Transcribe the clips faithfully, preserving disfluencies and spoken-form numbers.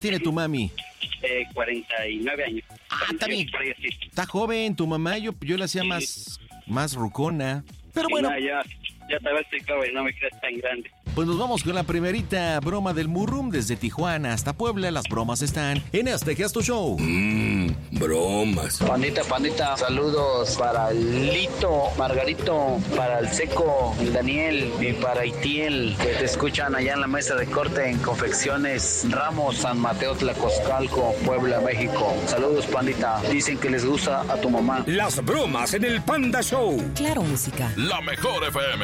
¿Tiene tu mami? Eh, cuarenta y nueve años. Ah, está bien. Por ahí, sí. Está joven, tu mamá, yo, yo la hacía Sí. más, más rucona. Pero Sí, bueno, no, ya, ya te ves, estoy joven, no me creas tan grande. pues nos vamos con la primerita broma del Murrum. Desde Tijuana hasta Puebla, las bromas están en este Gesto Show. Mmm, bromas. Pandita, pandita, saludos para el Lito, Margarito, para el Seco, el Daniel y para Itiel, que te escuchan allá en la mesa de corte en Confecciones Ramos, San Mateo, Tlacoscalco, Puebla, México. Saludos, pandita. Dicen que les gusta a tu mamá. Las bromas en el Panda Show. Claro, música. La mejor F M.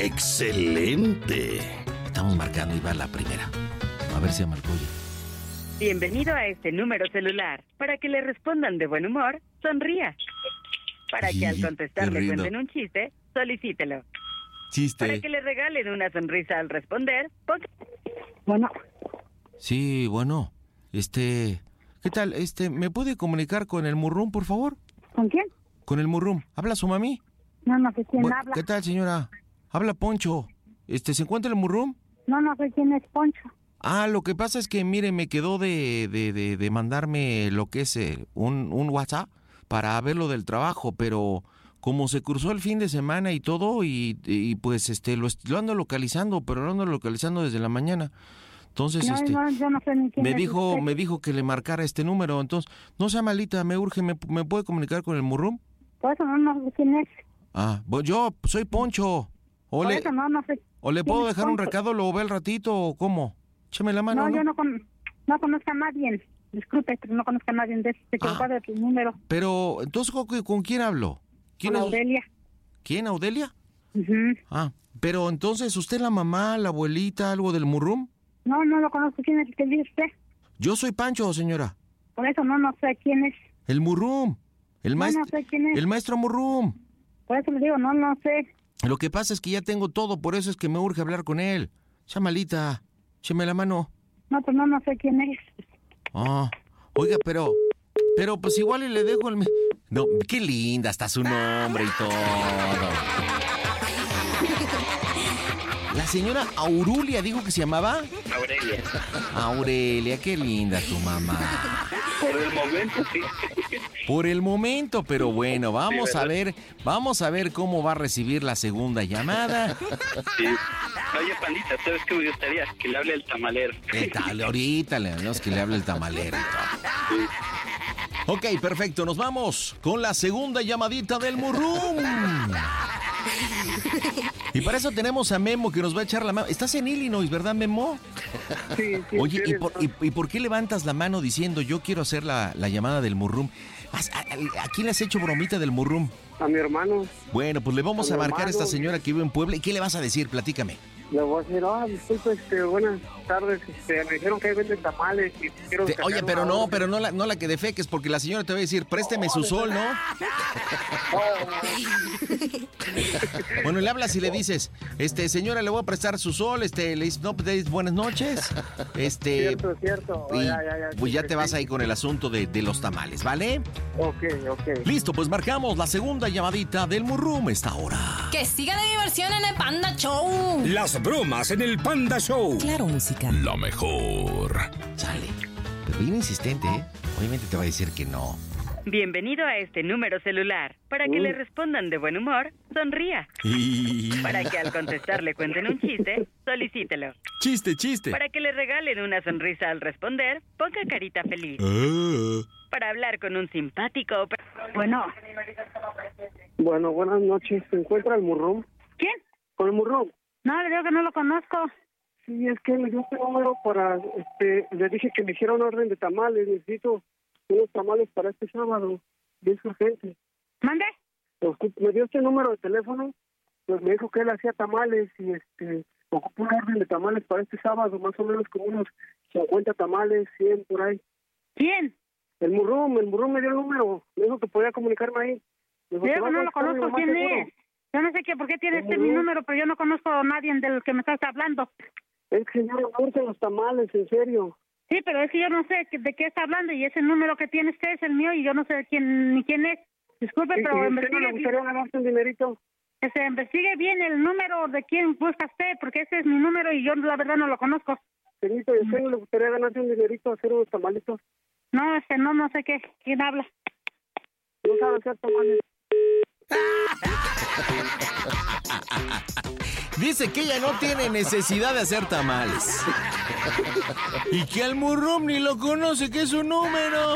Excelente. Estamos marcando y va la primera. A ver si llama el pollo. Bienvenido a este número celular. Para que le respondan de buen humor, sonría. Para que al contestar le cuenten un chiste, solicítelo. Chiste. Para que le regalen una sonrisa al responder, ponga... Bueno, Sí, bueno. Este... ¿Qué tal? Este, ¿me puede comunicar con el Murrum, por favor? ¿con quién? Con el Murrum. ¿Habla su mami? No, no sé quién Bu- habla. ¿Qué tal, señora? Habla Poncho. Este, ¿se encuentra el Murrum? No, no sé quién es Poncho. Ah, lo que pasa es que, mire, me quedó de, de, de, de mandarme lo que es eh, un, un WhatsApp para ver lo del trabajo, pero como se cruzó el fin de semana y todo, y, y pues este lo, est- lo ando localizando, pero lo ando localizando desde la mañana. Entonces, No, este, no, yo no sé ni quién me es dijo, usted. me dijo que le marcara este número. Entonces, no sea malita, me urge, ¿me, me puede comunicar con el Murrum? Por eso no, no sé quién es. Ah, pues yo soy Poncho. O Por le, eso no, no sé. o le quién puedo es dejar un Poncho. recado, lo ve al ratito, o cómo. Échame la mano, No, ¿no? yo no, con, no conozco a nadie. Disculpe, pero no conozco a nadie de este. Se equivocó Ah. de tu número. Pero, entonces, ¿con, con quién hablo? ¿Quién Con es? Aurelia. ¿Quién, Audelia? Ujú. Ah, pero entonces, ¿usted la mamá, la abuelita, algo del Murrum? No, no lo conozco. ¿Quién es el que dice usted? Yo soy Pancho, señora. Por eso no, no sé quién es. El Murrum. El No, maestro. no sé quién es. El maestro Murrum. Por eso le digo, no, no sé. Lo que pasa es que ya tengo todo, por eso es que me urge hablar con él. Chamalita, écheme la mano. No, pues no, no sé quién es. Ah, oiga, pero, pero pues igual y le dejo el... me- No, qué linda está su nombre y todo. La señora Aurelia dijo que se llamaba... Aurelia. Aurelia, qué linda tu mamá. Por el momento, sí. Por el momento, pero bueno, vamos Sí, a ¿verdad? ver, vamos a ver cómo va a recibir la segunda llamada. Sí. Oye, pandita, ¿sabes qué me gustaría? Que le hable el tamalero. El tal, ahorita le hablamos que le hable el tamalero y todo. Ok, perfecto, nos vamos con la segunda llamadita del Murrum. Y para eso tenemos a Memo que nos va a echar la mano. Estás en Illinois, ¿verdad, Memo? Sí, sí. Oye, ¿y sí, por, y- y por qué levantas la mano diciendo yo quiero hacer la, la llamada del Murrum? ¿Has- ¿A, a- a quién le has hecho bromita del Murrum? A mi hermano Bueno, pues le vamos A a mi marcar a esta hermano. señora que vive en Puebla. ¿Y qué le vas a decir? Platícame. le voy a decir, ah, disculpe, este, buenas tardes, este, me dijeron que ahí venden tamales y quiero... Te- sacar oye, una pero no, orden". pero no la, no la que defeques, porque la señora te va a decir, présteme su sol, ¿no? Bueno, le hablas y le dices, este, señora, le voy a prestar su sol, este, le dices, no, pues, le dices, buenas noches, este... Cierto, cierto. Y Ya, ya, ya, pues ya sí, te vas sí. ahí con el asunto de, de los tamales, ¿vale? Ok, ok. Listo, pues marcamos la segunda llamadita del Murrum esta hora. Que siga la diversión en el Panda Show. Las bromas en el Panda Show. Claro, música. La mejor. Sale. Pero bien insistente, ¿eh? Obviamente te va a decir que no. Bienvenido a este número celular. Para que Mm. le respondan de buen humor, sonría. Para que al contestar le cuenten un chiste, solicítelo. Chiste, chiste. Para que le regalen una sonrisa al responder, ponga carita feliz. Ah. Para hablar con un simpático... Bueno, Bueno, buenas noches. ¿Se encuentra el Murrum? ¿quién? ¿Con el Murrum? No, le digo que no lo conozco. Sí, es que me dio este número para, este, le dije que me hiciera una orden de tamales. Necesito unos tamales para este sábado. Y es urgente. ¿Mande? Ocup- Me dio este número de teléfono, pues me dijo que él hacía tamales y este, ocupó una orden de tamales para este sábado, más o menos como unos cincuenta tamales, cien por ahí. ¿Quién? El Murrum, el Murrum me dio el número, me dijo que podía comunicarme ahí. Me dijo, Le "Te digo vas que no a lo estar mi conozco. mamá ¿Quién seguro". es? Yo no sé qué, por qué tiene este Ujú. mi número, pero yo no conozco a nadie del que me estás hablando. Es que yo me gustan los tamales, en serio. Sí, pero es que yo no sé que- de qué está hablando y ese número que tiene usted es el mío y yo no sé quién ni quién es. Disculpe, ¿Y, y pero usted no investigue, le gustaría ganarse un dinerito? que se investigue bien el número de quién busca usted, porque ese es mi número y yo la verdad no lo conozco. Señorita, ¿y a usted no le gustaría ganarse un dinerito, hacer unos tamalitos? No, este, no, no sé qué. ¿Quién habla? No sabe hacer tamales. Dice que ella no tiene necesidad de hacer tamales. Y que al Murrum ni lo conoce, que es su número.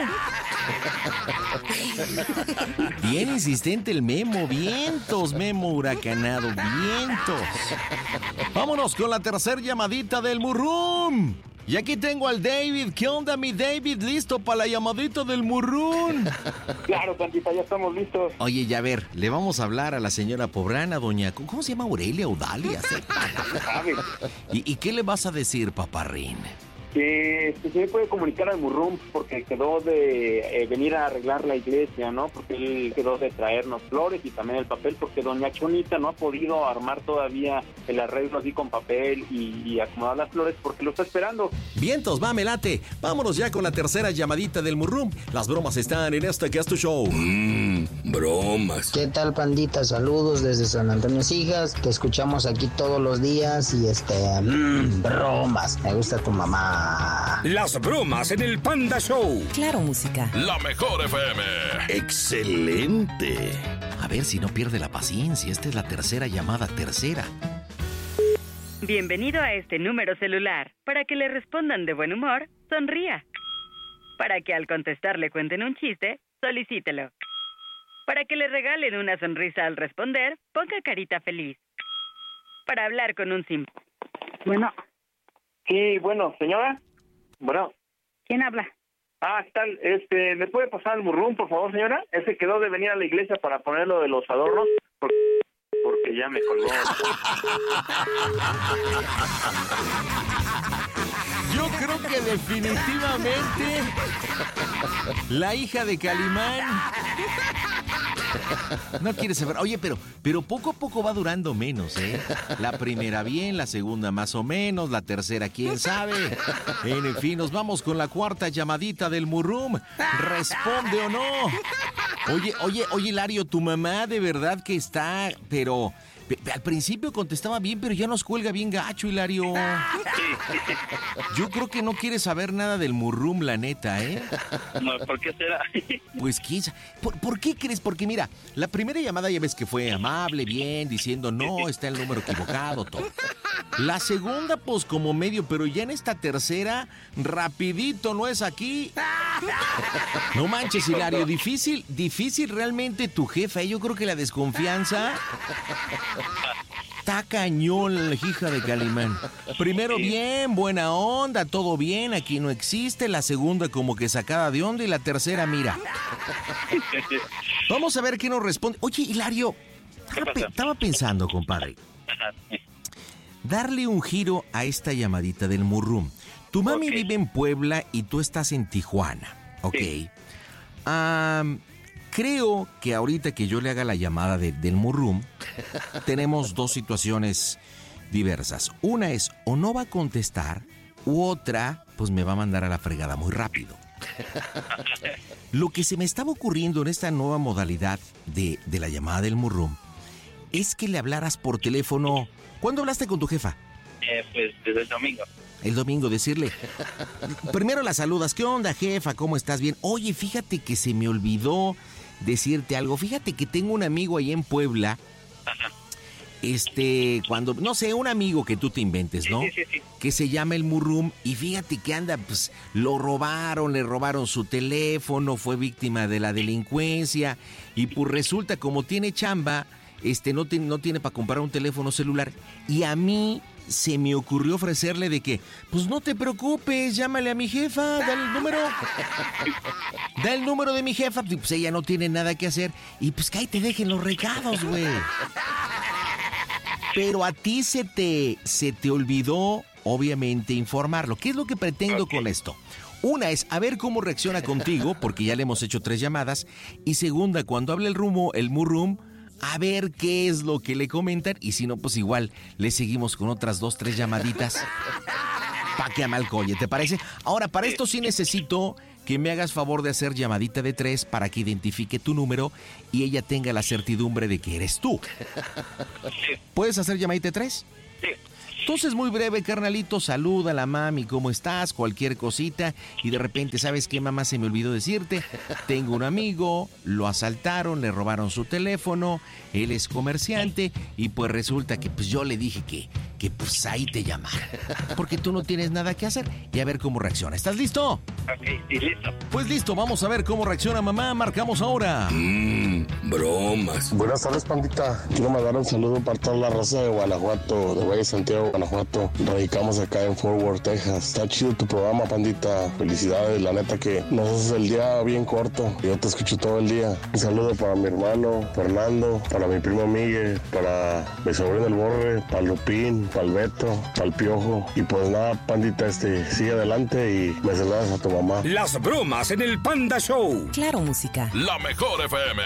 Bien insistente el Memo. Vientos, Memo huracanado. Vientos. Vámonos con la tercera llamadita del Murrum. Y aquí tengo al David. ¿Qué onda, mi David? ¿Listo para la llamadita del Murrum? Claro, Pandita, ya estamos listos. Oye, ya ver, le vamos a hablar a la señora Pobrana, doña... ¿Cómo se llama? Aurelia o Dalia. ¿Y, ¿Y qué le vas a decir, paparrín? Que se me puede comunicar al Murrum porque quedó de eh, venir a arreglar la iglesia, ¿no? Porque él quedó de traernos flores y también el papel, porque doña Chonita no ha podido armar todavía el arreglo así con papel y, y acomodar las flores porque lo está esperando. Vientos, va, me late. Vámonos ya con la tercera llamadita del Murrum. Las bromas están en este que es tu show. Mmm, bromas. ¿Qué tal, Pandita? Saludos desde San Antonio Hijas. Te escuchamos aquí todos los días y este... Mmm, bromas. Me gusta tu mamá. Las bromas en el Panda Show. Claro, música. La mejor F M. Excelente. A ver si no pierde la paciencia. Esta es la tercera llamada, tercera. Bienvenido a este número celular. Para que le respondan de buen humor, sonría. Para que al contestar le cuenten un chiste, solicítelo. Para que le regalen una sonrisa al responder, ponga carita feliz. Para hablar con un sim. Bueno. Sí, bueno, señora. Bueno. ¿Quién habla? Ah, ¿qué tal? Este, ¿me puede pasar el Murrum, por favor, señora? Ese quedó de venir a la iglesia para poner lo de los adornos, porque, porque ya me colgó. Yo creo que definitivamente la hija de Calimán no quiere saber. Oye, pero, pero poco a poco va durando menos, ¿eh? La primera bien, la segunda más o menos, la tercera quién sabe. En fin, nos vamos con la cuarta llamadita del Murrum. ¿Responde o no? Oye, oye, oye, Hilario, tu mamá de verdad que está, pero... Al principio contestaba bien, pero ya nos cuelga bien gacho, Hilario. Yo creo que no quiere saber nada del Murrum, la neta, ¿eh? No, ¿por qué será? Pues quizá. ¿Por, ¿Por qué crees? Porque mira, la primera llamada ya ves que fue amable, bien, diciendo no, está el número equivocado, todo. La segunda, pues como medio, pero ya en esta tercera, rapidito, ¿no es aquí? No manches, Hilario, difícil, difícil realmente tu jefa, ¿eh? Yo creo que la desconfianza... Está cañón la hija de Calimán. Primero bien, buena onda, todo bien, aquí no existe. La segunda como que sacada de onda y la tercera, mira. Vamos a ver qué nos responde. Oye, Hilario, estaba, pe- estaba pensando, compadre. Darle un giro a esta llamadita del Murrum. Tu mami okay. vive en Puebla y tú estás en Tijuana. Ok. Sí. Um, Creo que ahorita que yo le haga la llamada de, del Murrum, tenemos dos situaciones diversas. Una es, o no va a contestar, u otra, pues me va a mandar a la fregada muy rápido. Lo que se me estaba ocurriendo en esta nueva modalidad de, de la llamada del Murrum es que le hablaras por teléfono. ¿Cuándo hablaste con tu jefa? Eh, pues desde el domingo. El domingo, decirle. Primero la saludas. ¿Qué onda, jefa? ¿Cómo estás? Bien. Oye, fíjate que se me olvidó decirte algo. Fíjate que tengo un amigo ahí en Puebla. Ajá. Este, cuando, no sé, un amigo que tú te inventes, ¿no? Sí, sí, sí, sí. Que se llama el Murrum y fíjate que anda, pues, lo robaron, le robaron su teléfono, fue víctima de la delincuencia y pues resulta, como tiene chamba, este, no, te, no tiene para comprar un teléfono celular y a mí se me ocurrió ofrecerle de que, pues no te preocupes, llámale a mi jefa, dale el número. Da el número de mi jefa, pues ella no tiene nada que hacer y pues que ahí te dejen los recados, güey. Pero a ti se te, se te olvidó, obviamente, informarlo. ¿Qué es lo que pretendo okay. con esto? Una es a ver cómo reacciona contigo, porque ya le hemos hecho tres llamadas. Y segunda, cuando hable el rumo, el Murrum, a ver qué es lo que le comentan. Y si no, pues igual le seguimos con otras dos, tres llamaditas. Pa' que amalcoye, ¿te parece? Ahora, para esto sí necesito que me hagas favor de hacer llamadita de tres para que identifique tu número y ella tenga la certidumbre de que eres tú. ¿Puedes hacer llamadita de tres? Sí. Entonces, muy breve, carnalito, saluda a la mami, ¿cómo estás? Cualquier cosita. Y de repente, ¿sabes qué, mamá? Se me olvidó decirte. Tengo un amigo, lo asaltaron, le robaron su teléfono, él es comerciante y pues resulta que pues yo le dije que, que pues ahí te llamara. Porque tú no tienes nada que hacer y a ver cómo reacciona. ¿Estás listo? Ok, sí, listo. Pues listo, vamos a ver cómo reacciona mamá. Marcamos ahora. Mmm, bromas. Buenas tardes, pandita. Quiero mandar un saludo para toda la raza de Guanajuato, de Valle Santiago, Guanajuato. Radicamos acá en Fort Worth, Texas. Está chido tu programa, pandita. Felicidades, la neta que nos haces el día bien corto. Yo te escucho todo el día. Un saludo para mi hermano Fernando, para mi primo Miguel, para mi sobrino el Borre, para el Lupín, para el Beto, para el Piojo. Y pues nada, pandita, este, sigue adelante y me saludas a tu mamá. Las bromas en el Panda Show. Claro, música. La mejor F M.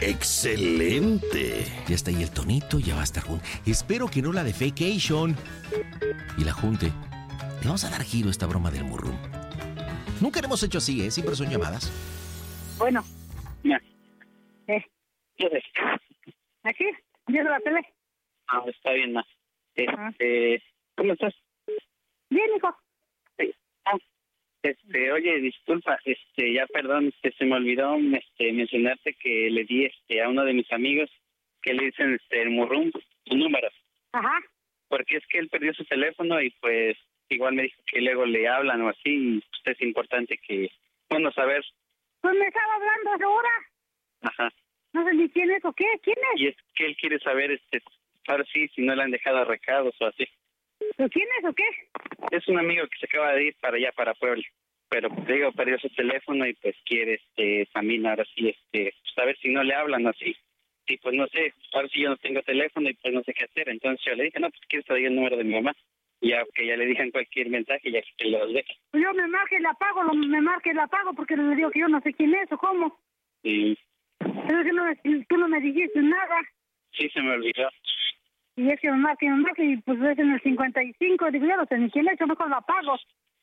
Excelente. Ya está ahí el tonito, ya va a estar junto. Espero que no la de Vacation. Y la junte. Le vamos a dar giro a esta broma del Murrum. Nunca lo hemos hecho así, ¿eh? Siempre son llamadas. Bueno. Ya. Eh, ¿Qué es? ¿Aquí? ¿Viendo la tele? Ah, está bien, ma. Este, ¿cómo estás? Bien, hijo. Sí. Ah, este, oye, disculpa, este, ya perdón, este, se me olvidó, este, mencionarte que le di, este, a uno de mis amigos que le dicen, este, el Murrum, su número. Ajá. Porque es que él perdió su teléfono y pues igual me dijo que luego le hablan o así, y pues es importante que, bueno, saber. Pues me estaba hablando ahora. Ajá. No sé ni quién es o qué, ¿quién es? Y es que él quiere saber, este, ahora sí, si no le han dejado recados o así. ¿Pero quién es o qué? Es un amigo que se acaba de ir para allá, para Puebla. Pero, te digo, perdió su teléfono y pues quiere, este, también ahora sí, este, saber si no le hablan o así. Y pues no sé, ahora sí yo no tengo teléfono y pues no sé qué hacer. Entonces yo le dije, no, pues quieres traer el número de mi mamá. Y ya que ya le digan cualquier mensaje, ya que los deje. Pues yo me marque y la apago, lo, me marque y la apago porque le digo que yo no sé quién es o cómo. Sí. Pero es que no, tú no me dijiste nada. Sí, se me olvidó. Y es que me marque y me marque y pues es en el cincuenta y cinco. Digo, yo no sé ni quién es, yo mejor la apago.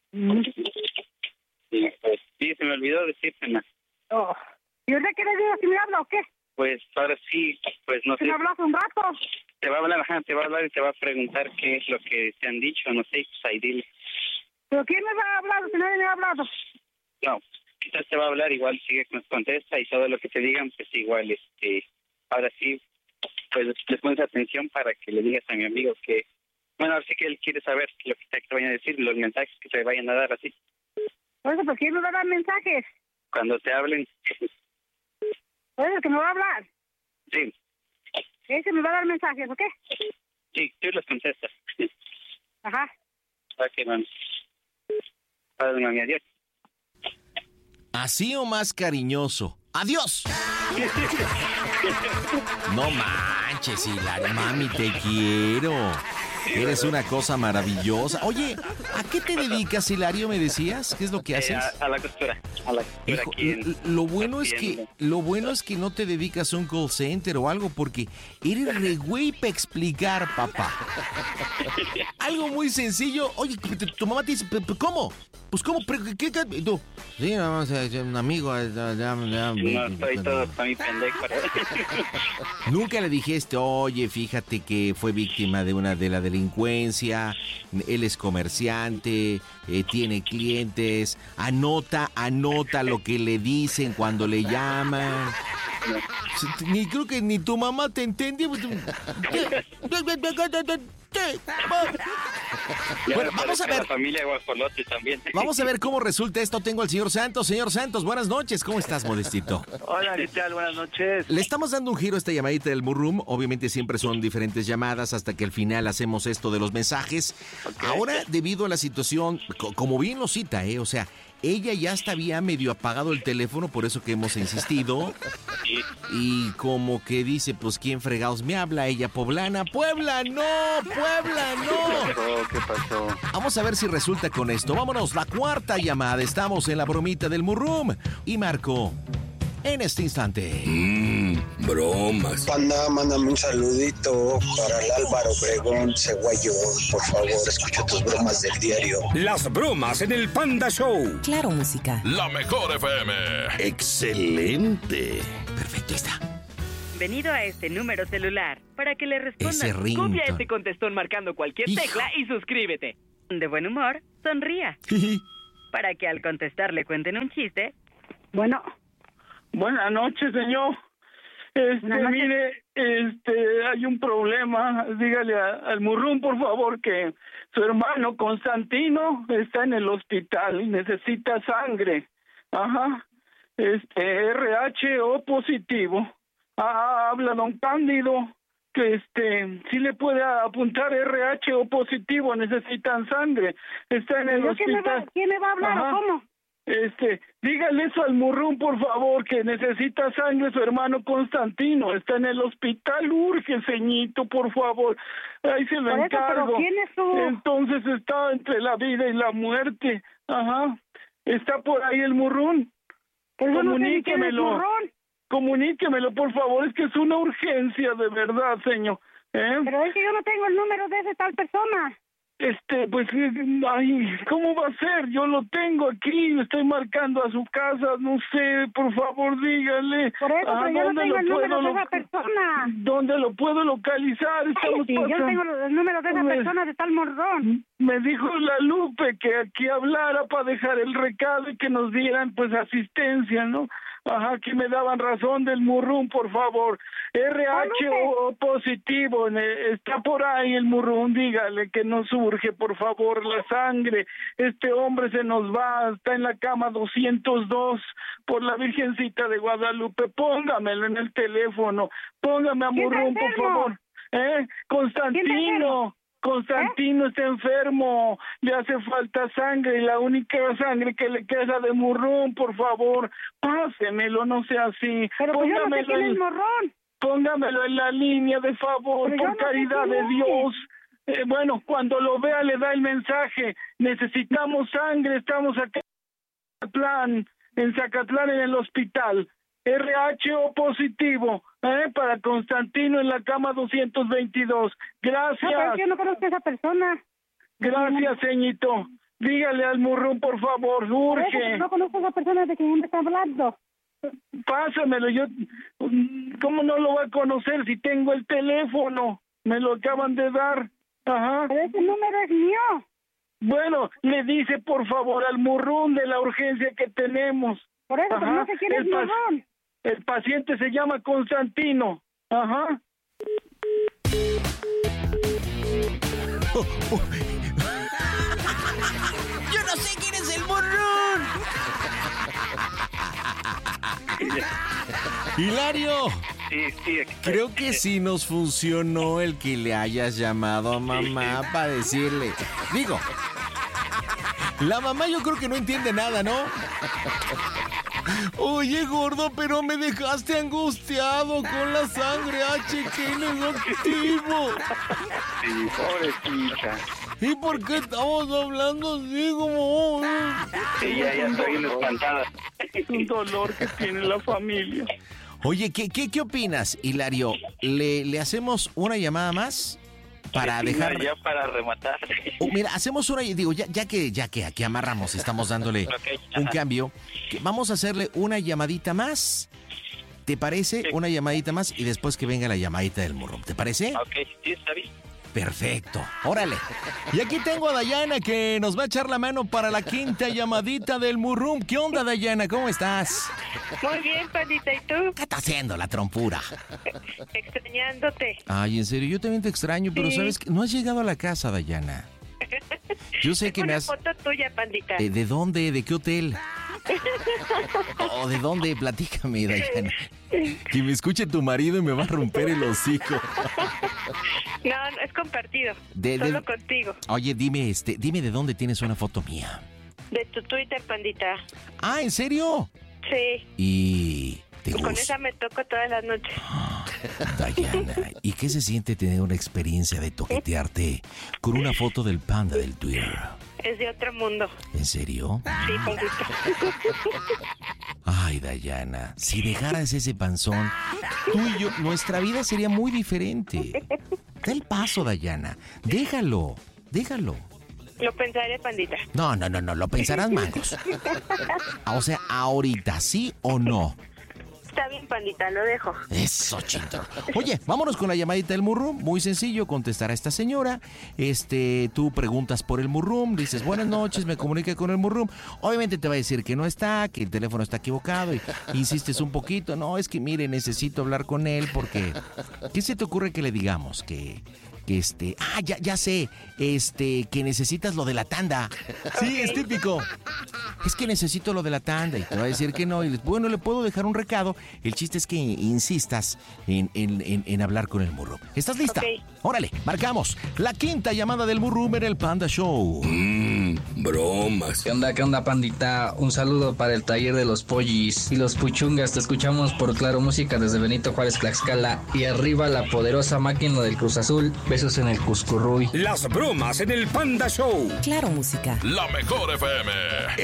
Sí, pues, sí, se me olvidó decírtela. Oh. ¿Y ahora qué le digo, si me habla o qué? Pues ahora sí, pues no sé. ¿Me hablas un rato? Te va a hablar, ajá, te va a hablar y te va a preguntar qué es lo que te han dicho, no sé, pues ahí dile. ¿Pero quién me va a hablar si nadie me ha hablado? No, quizás te va a hablar, igual sigue, contesta y todo lo que te digan, pues igual, este, ahora sí, pues le pones atención para que le digas a mi amigo que, bueno, ahora sí que él quiere saber lo que te, te vayan a decir, los mensajes que te vayan a dar así. Oye, ¿por qué me va a dar mensajes? Cuando te hablen. Oye, que me va a hablar. Sí. Ese me va a dar mensajes, ¿ok? Sí, tú los contestas. Ajá. Ok, mami. Padre, mami, adiós. Así o más cariñoso. ¡Adiós! No manches, Hilario, mami, te quiero. Eres una cosa maravillosa. Oye, ¿a qué te dedicas, Hilario, me decías? ¿Qué es lo que haces? Eh, a, a la costura. A la costura. Hijo, aquí en, lo bueno es que lo bueno es que no te dedicas a un call center o algo porque eres re güey para explicar, papá. Algo muy sencillo. Oye, tu mamá te dice, ¿cómo? Pues ¿cómo? ¿Qué? qué? ¿Y tú? Sí, nada más un amigo. Ya, ya, ya, no, estoy todo para mi pendejo. Nunca le dijiste, oye, fíjate que fue víctima de una de la delincuencia, él es comerciante, eh, tiene clientes, anota, anota lo que le dicen cuando le llaman. Ni creo que ni tu mamá te entendió. Bueno, vamos a ver. La familia Guajolote también. Vamos a ver cómo resulta esto. Tengo al señor Santos. Señor Santos, buenas noches. ¿Cómo estás, Modestito? Hola, ¿qué tal? Buenas noches. Le estamos dando un giro a esta llamadita del Murrum. Obviamente siempre son diferentes llamadas hasta que al final hacemos esto de los mensajes. Okay. Ahora, debido a la situación, como bien lo cita, ¿eh? O sea, ella ya hasta había medio apagado el teléfono, por eso que hemos insistido. Y como que dice, pues, ¿quién fregados me habla? Ella, poblana. ¡Puebla, no! ¡Puebla, no! ¿Qué pasó? Vamos a ver si resulta con esto. Vámonos, la cuarta llamada. Estamos en la bromita del Murrum. Y Marco, en este instante. Mmm, bromas. Panda, mándame un saludito para el Álvaro Obregón, Ceguayo. Por favor, escucha tus bromas del diario. Las bromas en el Panda Show. Claro, música. La mejor F M. Excelente. Perfecto, ahí está. Bienvenido a este número celular. Para que le respondan, Ese ringtone. copia este contestón marcando cualquier Hijo. tecla y suscríbete. De buen humor, sonría. Para que al contestar le cuenten un chiste. Bueno. Buenas noches, señor. Este, Buenas noches. mire, este, hay un problema. Dígale a- al Murrún, por favor, que su hermano Constantino está en el hospital y necesita sangre. Ajá. Este, R H O positivo. Ah, habla don Cándido, que este, sí le puede apuntar R H O positivo, necesitan sangre. Está en el ¿Yo quién me hospital. va- quién me va a hablar o Ajá. cómo? Este, dígale eso al Murrún, por favor, que necesita sangre su hermano Constantino. Está en el hospital, urge, ceñito, por favor. Ahí se lo Por eso, pero encargo. ¿quién es su- Entonces está entre la vida y la muerte. Ajá. Está por ahí el Murrún. Pues yo no sé ni quién es Comuníquemelo. Murrún. Comuníquemelo, por favor, es que es una urgencia, de verdad, señor. ¿Eh? Pero es que yo no tengo el número de esa tal persona. Este, pues, eh, ay, ¿cómo va a ser? Yo lo tengo aquí, estoy marcando a su casa, no sé, por favor, dígale. Por eso, Ah, pero yo no ¿dónde tengo lo el número puedo de esa loca- persona. ¿Dónde lo puedo localizar? Estamos Sí, yo no pasando- tengo el número de esa Me- persona de tal morrón. Me dijo la Lupe que aquí hablara para dejar el recado y que nos dieran, pues, asistencia, ¿no? Ajá, que me daban razón del Murrún, por favor. R H O positivo, ne- está por ahí el Murrún, dígale que nos surge, por favor, la sangre. Este hombre se nos va, está en la cama doscientos dos por la Virgencita de Guadalupe. Póngamelo en el teléfono, póngame a ¿Quién está Murrún, por enfermo? favor. ¿Eh? Constantino. Constantino está enfermo, le hace falta sangre y la única sangre que le queda de Murrún, por favor, pásemelo, no sea así. Pero pues yo no sé quién en- es morrón. Póngamelo en la línea, de favor, Pero yo por no sé caridad quién de es. Dios. Eh, bueno, cuando lo vea le da el mensaje, necesitamos sangre, estamos acá en Zacatlán, en Zacatlán en el hospital. R H O positivo, ¿eh? Para Constantino en la cama doscientos veintidós. Gracias. No, pero es que yo no conozco a esa persona. Gracias, ceñito. Dígale al Murrún, por favor, Por eso, urge. no conozco a esa persona de quien me está hablando. Pásamelo, yo... ¿Cómo no lo va a conocer si tengo el teléfono? Me lo acaban de dar. Ajá. Pero ese número es mío. Bueno, le dice, por favor, al Murrún de la urgencia que tenemos. Por eso, pero no sé quién es el, pa- Murrún. el paciente se llama Constantino. Ajá. ¡Yo no sé quién es el Murrún! Hilario, Sí, sí. creo que sí nos funcionó el que le hayas llamado a mamá para decirle. Digo, la mamá yo creo que no entiende nada, ¿no? Oye, gordo, pero me dejaste angustiado con la sangre H que negativo. Sí, pobrecita. ¿Y por qué estamos hablando así como...? Sí, ya, ya estoy bien espantada. Es un dolor que tiene la familia. Oye, ¿qué, qué, qué opinas, Hilario? ¿Le, ¿Le hacemos una llamada más? Para Sí, dejar... no, ya para rematar. Oh, mira, hacemos una... Digo, ya, ya que ya que aquí amarramos, estamos dándole Ok, un ajá. cambio. que Vamos a hacerle una llamadita más. ¿Te parece? Una llamadita más y después que venga la llamadita del Murrún. ¿Te parece? Ok, sí, está bien. Perfecto. Órale. Y aquí tengo a Dayana que nos va a echar la mano para la quinta llamadita del Murrún. ¿Qué onda, Dayana? ¿Cómo estás? Muy bien, pandita, ¿y tú? ¿Qué está haciendo la trompura? Extrañándote. Ay, en serio, yo también te extraño, pero Sí. ¿sabes qué? No has llegado a la casa, Dayana. Yo sé que Tengo me una has... foto tuya, pandita. Eh, ¿De dónde? ¿De qué hotel? ¿O de dónde? Platícame, Dayana. Que me escuche tu marido y me va a romper el hocico. No, no, es compartido. De- de- Solo contigo. Oye, dime, este, dime de dónde tienes una foto mía. De tu Twitter, pandita. Ah, ¿en serio? Sí. Y te Con gusta, esa me toco todas las noches. Dayana. ¿Y qué se siente tener una experiencia de toquetearte con una foto del panda del Twitter? Es de otro mundo. ¿En serio? Sí, pandita. Ay, Dayana, si dejaras ese panzón, tú y yo, nuestra vida sería muy diferente. Da el paso, Dayana. Déjalo, déjalo. Lo pensaré, pandita. No, no, no, no, lo pensarás mangos. O sea, ahorita, ¿sí o no? Está bien, pandita, lo dejo. Eso, chito. Oye, vámonos con la llamadita del Murrum. Muy sencillo, contestar a esta señora. Este, tú preguntas por el Murrum, dices, buenas noches, me comuniqué con el Murrum. Obviamente te va a decir que no está, que el teléfono está equivocado y insistes un poquito. No, es que mire, necesito hablar con él porque... ¿Qué se te ocurre que le digamos? Que... que este... Ah, ya, ya sé. Este, que necesitas lo de la tanda. Sí, es típico. Es que necesito lo de la tanda y te va a decir que no. Y les, bueno, le puedo dejar un recado. El chiste es que insistas en, en, en, en hablar con el Murrum. ¿Estás lista? Okay. Órale, marcamos. La quinta llamada del Murrum en el Panda Show. Mmm, bromas. ¿Qué onda, qué onda, pandita? Un saludo para el taller de los pollis y los puchungas. Te escuchamos por Claro Música desde Benito Juárez, Tlaxcala. Y arriba la poderosa máquina del Cruz Azul. Besos en el Cuscurruy. Las bromas en el Panda Show. Claro Música. La mejor F M.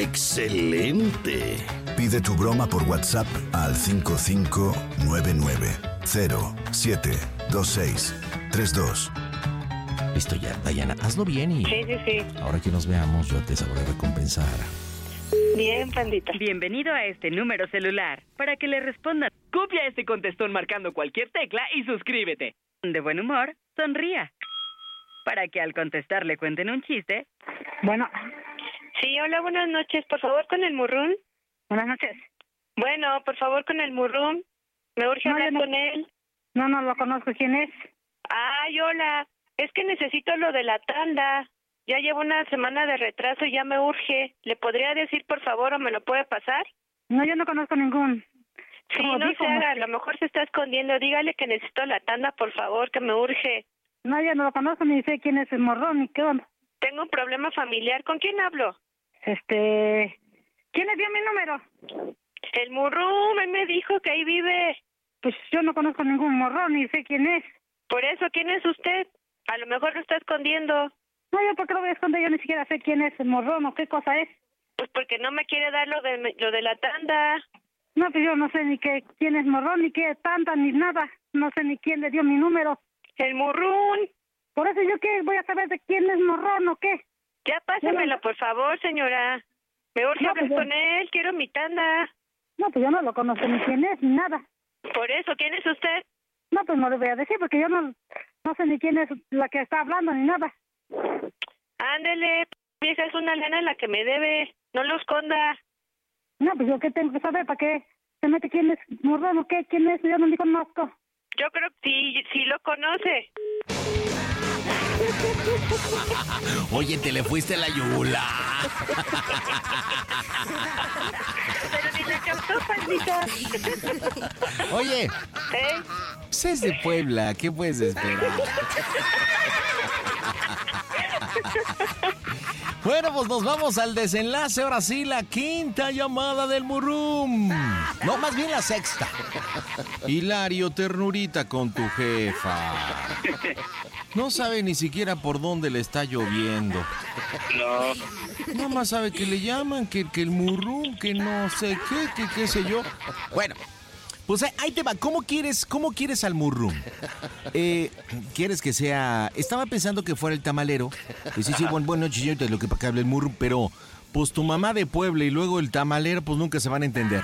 Excelente. Pide tu broma por WhatsApp al cinco cinco nueve nueve cero siete dos seis tres dos. Listo ya, Dayana, hazlo bien y... Sí, sí, sí. Ahora que nos veamos, yo te sabré recompensar. Bien, pandita. Bienvenido a este número celular. Para que le respondan, copia este contestón marcando cualquier tecla y suscríbete. De buen humor, sonría. Para que al contestar le cuenten un chiste. Bueno. Sí, hola, buenas noches. Por favor, con el Murrum. Buenas noches. Bueno, por favor, con el Murrum. Me urge No, hablar no. con él. No, no lo conozco. ¿Quién es? Ay, hola. Es que necesito lo de la tanda. Ya llevo una semana de retraso y ya me urge. ¿Le podría decir, por favor, o me lo puede pasar? No, yo no conozco ningún. Sí, Como no dijo, se haga. A no- lo mejor se está escondiendo. Dígale que necesito la tanda, por favor, que me urge. No, yo no lo conozco ni sé quién es el morrón ni qué onda. Tengo un problema familiar. ¿Con quién hablo? Este... ¿Quién le dio mi número? El Murrum. Él me dijo que ahí vive. Pues yo no conozco ningún morrón ni sé quién es. Por eso, ¿quién es usted? A lo mejor lo está escondiendo. No, yo por qué lo voy a esconder, yo ni siquiera sé quién es el morrón o qué cosa es. Pues porque no me quiere dar lo de lo de la tanda. No, pues yo no sé ni qué, quién es morrón, ni qué tanta, ni nada. No sé ni quién le dio mi número. El Murrún. Por eso yo qué, voy a saber de quién es morrón o qué. Ya pásamelo, por favor, señora. Me urge No, hablar pues, con él, quiero mi tanda. No, pues yo no lo conozco ni quién es, ni nada. Por eso, ¿quién es usted? No, pues no le voy a decir porque yo no, no sé ni quién es la que está hablando ni nada. Ándele, vieja, es una lana la que me debe. No lo esconda. No, pues yo qué tengo que saber, ¿para qué se mete quién es morrón o qué? ¿Quién es? Yo no le conozco. Yo creo que sí, sí lo conoce. Oye, te le fuiste a la yula. Pero ni la captó, pandita. Oye, ¿Eh? pues es de Puebla, ¿qué puedes esperar? Bueno, pues nos vamos al desenlace. Ahora sí, la quinta llamada del Murrum. No, más bien la sexta. Hilario, ternurita con tu jefa. No sabe ni siquiera por dónde le está lloviendo. No. Nada más sabe que le llaman, que, que el Murrum, que no sé qué, que qué sé yo. Bueno, pues ahí te va. ¿Cómo quieres, cómo quieres al Murrum? Eh, ¿Quieres que sea...? Estaba pensando que fuera el tamalero. Y sí, sí, bueno, bueno, señorita, lo que para que hable el Murrum, pero... Pues tu mamá de Puebla y luego el tamalero, pues nunca se van a entender.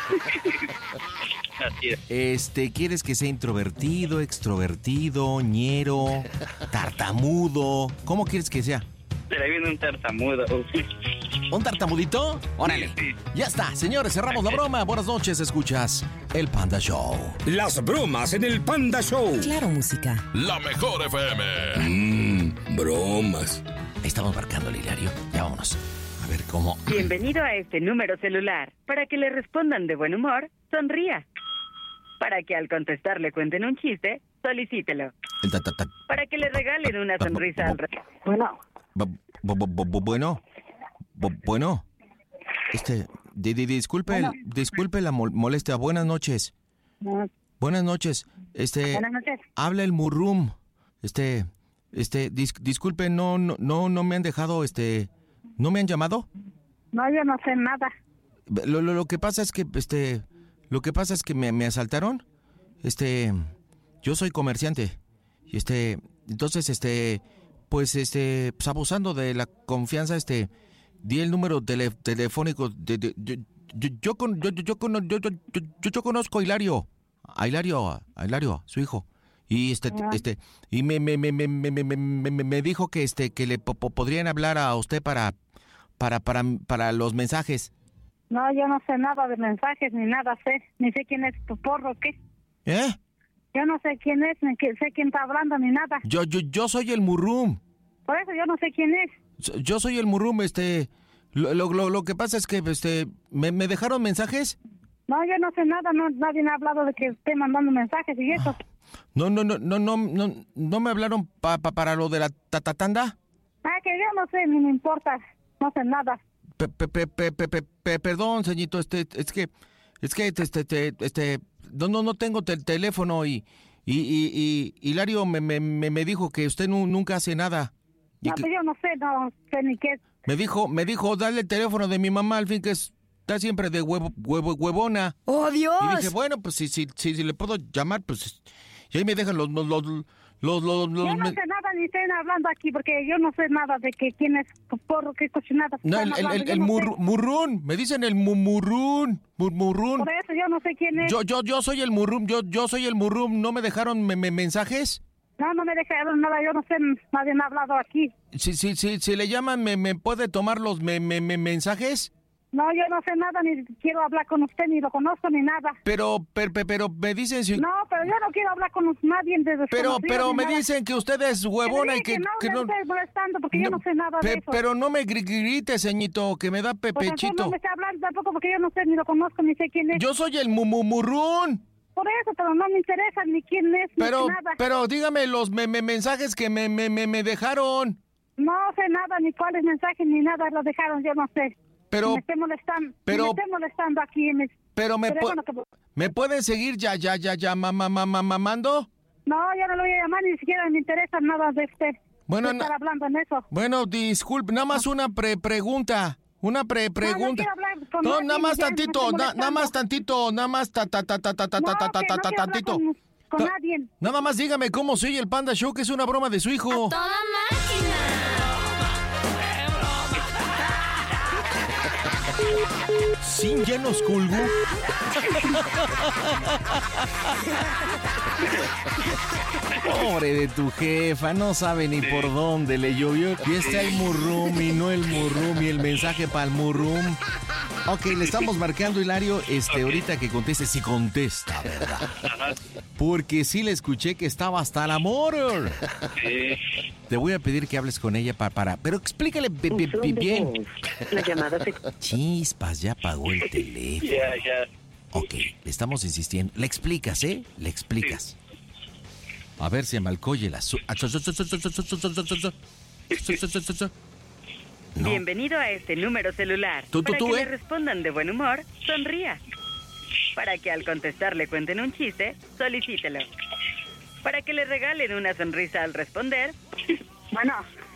Así es. Este, ¿quieres que sea introvertido, extrovertido, ñero, tartamudo? ¿Cómo quieres que sea? Se le viene un tartamudo. ¿Un tartamudito? Órale. Ya está, señores, cerramos la broma. Buenas noches, escuchas El Panda Show. Las bromas en el Panda Show. Claro Música. La mejor F M. Mmm, bromas. Ahí estamos marcando el Hilario. Ya vámonos. A ver cómo... Bienvenido a este número celular. Para que le respondan de buen humor, sonría. Para que al contestar le cuenten un chiste, solicítelo. El ta, ta, ta. Para que le regalen una sonrisa al... re- Bueno, Bu- bu- bu- bu- Bueno, Bu- bueno, este, di- di- disculpe, Bueno. disculpe la mol- molestia. Buenas noches, no, buenas noches. Este, buenas noches. habla el Murrum. Este, este, dis- disculpe, no, no, no, no me han dejado, este, ¿no me han llamado? No, yo no sé nada. Lo, lo, lo que pasa es que, este, lo que pasa es que me, me asaltaron. Este, yo soy comerciante y este, entonces, este, pues, este, pues abusando de la confianza, este, di el número tele- telefónico de, de- de- yo, yo, con, yo, yo, yo, con- yo, yo, yo, yo- yo conozco a Hilario, a Hilario, a Hilario, su hijo. Y este, Ah. este, y me, me, me, me, me, me, me, me- me dijo que este, que le po- po- podrían hablar a usted para, para, para, para los mensajes. No, yo no sé nada de mensajes ni nada sé. Ni sé quién es tu porro, ¿qué? ¿Eh? Yo no sé quién es, ni que, sé quién está hablando, ni nada. Yo, yo, yo soy el Murrum. Por eso yo no sé quién es. Yo soy el Murrum, este, lo, lo, lo, lo que pasa es que, este, me, me dejaron mensajes. No, yo no sé nada, no, nadie me ha hablado de que esté mandando mensajes y eso. No, no, no, no, no, no, no me hablaron pa, pa- para lo de la tatatanda. Ah, que yo no sé, ni me importa, no sé nada. Pe- pe- pe- pe- pe- pe- pe- perdón, señorito, este, es que, es que, este, este, este, no, no, no tengo tel- teléfono y, y, y, y Hilario me, me, me me dijo que usted nu- nunca hace nada. Y No, que- pues yo no sé, no sé ni qué. me dijo, me dijo, dale el teléfono de mi mamá, al fin que es- está siempre de huevo, huevo, huevona. ¡Oh, Dios! Y dije, bueno, pues si, si, si, si le puedo llamar, pues, y ahí me dejan los, los, los, los, los, los- Yo no me- sé nada ni estén hablando aquí porque yo no sé nada de que quién es tu porro, qué cochinada. No, están el, el, hablando, el, yo el no sé. mur- murrún, me dicen el mu- murrún, mur- murrún. Por eso yo no sé quién es. Yo, yo, yo soy el murrum, yo, yo soy el murrum, ¿no me dejaron me- me- mensajes? No, no me dejaron nada, yo no sé, nadie me ha hablado aquí. Si, si, si, si le llaman, ¿me, me puede tomar los me- me- me- mensajes? No, yo no sé nada, ni quiero hablar con usted, ni lo conozco, ni nada. Pero, pero, pero me dicen si... No, pero yo no quiero hablar con nadie de Pero, desconocidos pero ni me nada. dicen que usted es huevona y que, Que no que me no... estés molestando porque yo no sé nada Pe- de eso. pero no me gri- grite, ceñito, que me da pe- Pues entonces pechito. no me está hablando tampoco porque yo no sé, ni lo conozco, ni sé quién es. Yo soy el mu- mu- murrún. Por eso, pero no me interesa ni quién es, Pero, ni nada. pero dígame los me- me- mensajes que me, me, me, me dejaron. No sé nada, ni cuáles mensajes, ni nada, lo dejaron, yo no sé. Pero- Si me esté molestando, pero- si me esté molestando aquí en mi Pero me, pu- teléfono que- ¿me pueden seguir ya, ya, ya, ya, mamá, mamá, mamando? No, yo no lo voy a llamar, ni siquiera me interesa nada de usted. Bueno, de na- estar hablando en eso. Bueno, disculpe, nada más una pre pregunta. Una pre pregunta. quiero hablar con No, nadie, nada más ya me tantito, estoy na- nada molestando. más tantito, nada más ta ta ta ta ta ta ta No, ta ta que ta no ta quiero hablar tantito. con, con Na- nadie. Nada más dígame cómo soy el Panda Show, que es una broma de su hijo. ¡Toda máquina! Sin llenos culgu. Pobre de tu jefa, no sabe ni por dónde le llovió. Y está el murrum y no el murrum y el mensaje para el murrum. Ok, le estamos marcando, Hilario, este, ahorita que conteste, si contesta, ¿verdad? Porque sí le escuché que estaba hasta la amor. Te voy a pedir que hables con ella para... para pero explícale bi- bi- bi- bien. La llamada se... Chispas, ya apagó el teléfono. Ya, ya. Ok, le estamos insistiendo. Le explicas, ¿eh? Le explicas. A ver si Amalcoye la... su- No. Bienvenido a este número celular. Tú, tú, Para tú, que ¿eh? le respondan de buen humor, sonría. Para que al contestar le cuenten un chiste, solicítelo. Para que le regalen una sonrisa al responder. Bueno.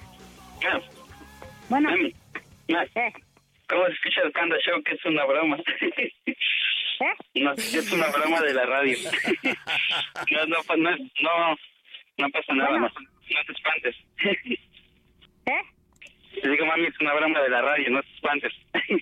Bueno. Mami, ma, ¿cómo se escucha el Panda Show? Que es una broma. ¿Eh? No, es una broma de la radio. No, no, pa- no, no, no pasa nada, Bueno. no, no te espantes. ¿Eh? Te digo, mami, es una broma de la radio, no te espantes.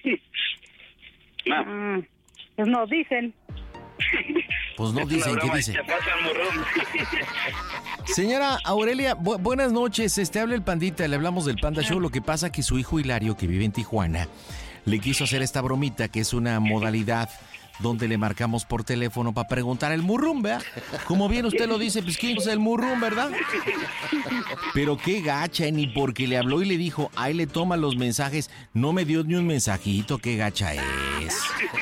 Ma, Mm, pues no dicen. Pues no es dicen, una ¿qué broma, dice? te pasa el morrón. Señora Aurelia, bu- buenas noches. Este habla el Pandita, le hablamos del Panda Show. Lo que pasa que su hijo Hilario, que vive en Tijuana, le quiso hacer esta bromita, que es una modalidad donde le marcamos por teléfono para preguntar el murrum, ¿verdad? Como bien usted lo dice, pues quién es el murrum, ¿verdad? Pero qué gacha, ni porque le habló y le dijo, ahí le toma los mensajes, no me dio ni un mensajito, qué gacha es.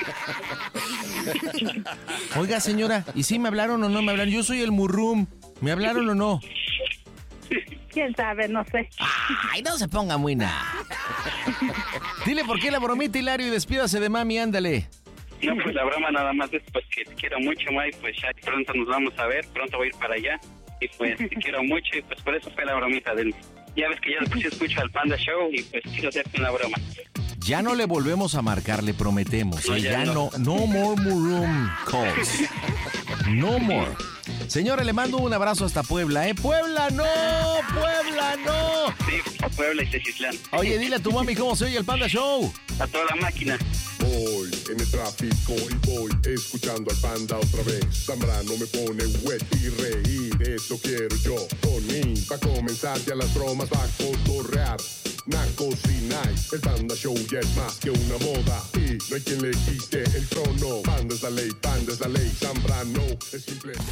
Oiga, señora, ¿y si me hablaron o no me hablaron? Yo soy el murrum, ¿me hablaron o no? ¿Quién sabe? No sé. Ay, no se ponga muy nada. Dile por qué la bromita, Hilario, y despídase de mami, ándale. No, pues la broma nada más es pues que te quiero mucho, ma, y pues ya pronto nos vamos a ver, pronto voy a ir para allá. Y pues te quiero mucho y pues por eso fue la bromita del... Ya ves que ya después escucho al Panda Show y pues quiero hacerte una broma. Ya no le volvemos a marcar, le prometemos. No, ¿eh? ya Ya no. no. No more Murum calls. No more. Señora, le mando un abrazo hasta Puebla, ¿eh? ¡Puebla, no! ¡Puebla, no! Sí, Puebla y Tezislán. Oye, dile a tu mami cómo se oye el Panda Show. A toda la máquina. Voy en el tráfico y voy escuchando al Panda otra vez. Zambrano me pone wet y reír, eso quiero yo. Tony, va a comenzar ya las bromas, va a cotorrear. Nacos y nice, el Panda Show ya es más que una moda y no hay quien le quite el trono. Panda es la ley, Panda es la ley, Zambrano es simplemente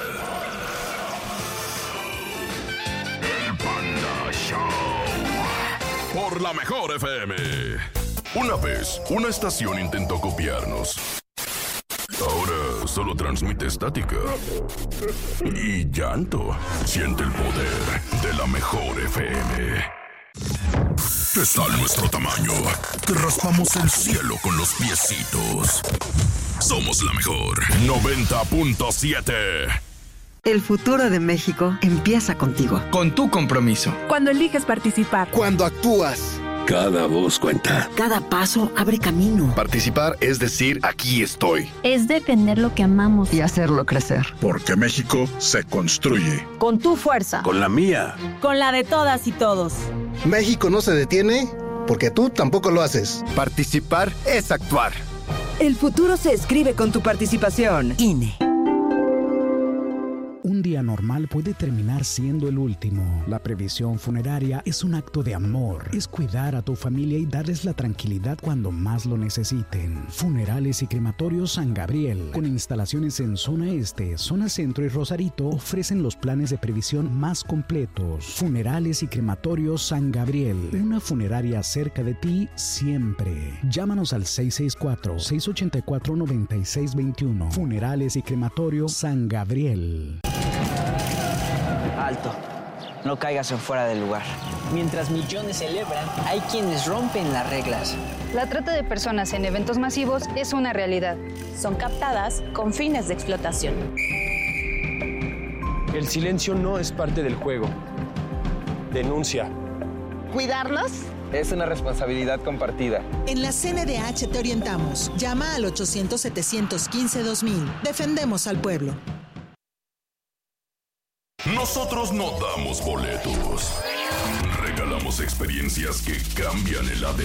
El Panda Show por la Mejor F M. Una vez, una estación intentó copiarnos. Ahora solo transmite estática y llanto. Siente el poder de la Mejor F M. Está a nuestro tamaño. Te raspamos el cielo con los piecitos. Somos la Mejor noventa punto siete. El futuro de México empieza contigo. Con tu compromiso. Cuando eliges participar. Cuando actúas. Cada voz cuenta. Cada paso abre camino. Participar es decir, aquí estoy. Es defender lo que amamos. Y hacerlo crecer. Porque México se construye. Con tu fuerza. Con la mía. Con la de todas y todos. México no se detiene porque tú tampoco lo haces. Participar es actuar. El futuro se escribe con tu participación. I N E. Un día normal puede terminar siendo el último. La previsión funeraria es un acto de amor. Es cuidar a tu familia y darles la tranquilidad cuando más lo necesiten. Funerales y Crematorios San Gabriel, con instalaciones en zona este, zona centro y Rosarito, ofrecen los planes de previsión más completos. Funerales y Crematorios San Gabriel, una funeraria cerca de ti siempre. Llámanos al seis seis cuatro, seis ocho cuatro, nueve seis dos uno. Funerales y Crematorios San Gabriel. Alto, no caigas en fuera del lugar. Mientras millones celebran, hay quienes rompen las reglas. La trata de personas en eventos masivos es una realidad. Son captadas con fines de explotación. El silencio no es parte del juego. Denuncia. ¿Cuidarlos? Es una responsabilidad compartida. En la C N D H te orientamos. Llama al ochocientos, setecientos quince, dos mil. Defendemos al pueblo. Nosotros no damos boletos. Regalamos experiencias que cambian el A D N.